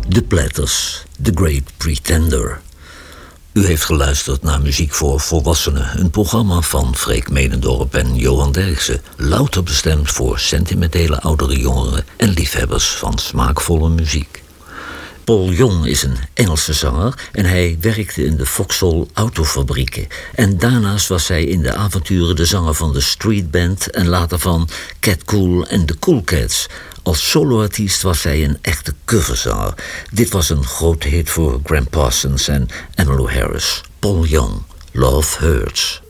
The Platters, The Great Pretender. U heeft geluisterd naar Muziek voor Volwassenen, een programma van Freek Medendorp en Johan Derksen, louter bestemd voor sentimentele oudere jongeren en liefhebbers van smaakvolle muziek. Paul Young is een Engelse zanger en hij werkte in de Vauxhall autofabrieken. En daarnaast was hij in de avonturen de zanger van de Street Band en later van Cat Cool en The Cool Cats. Als soloartiest was hij een echte coverzanger. Dit was een grote hit voor Graham Parsons en Emmylou Harris. Paul Young, Love Hurts.